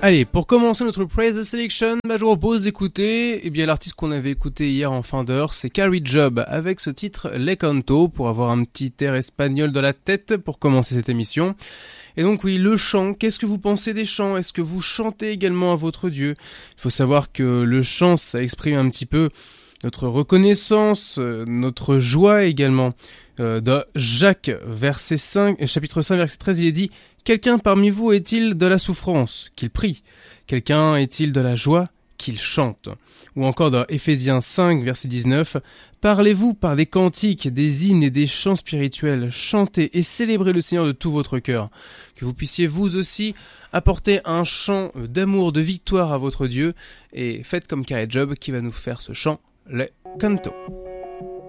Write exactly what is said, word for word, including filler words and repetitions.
Allez, pour commencer notre Praise the Selection, bah, je vous propose d'écouter eh bien, l'artiste qu'on avait écouté hier en fin d'heure, c'est Carrie Job, avec ce titre Le Canto, pour avoir un petit air espagnol dans la tête pour commencer cette émission. Et donc oui, le chant, qu'est-ce que vous pensez des chants? Est-ce que vous chantez également à votre Dieu? Il faut savoir que le chant, ça exprime un petit peu notre reconnaissance, euh, notre joie également. Euh, dans Jacques, verset cinq, chapitre cinq, verset treize, il est dit « Quelqu'un parmi vous est-il de la souffrance? Qu'il prie. Quelqu'un est-il de la joie? Qu'il chante. » Ou encore dans Éphésiens cinq, verset dix-neuf, « Parlez-vous par des cantiques, des hymnes et des chants spirituels, chantez et célébrez le Seigneur de tout votre cœur. » Que vous puissiez vous aussi apporter un chant d'amour, de victoire à votre Dieu, et faites comme Carrie Job qui va nous faire ce chant, Le Canto.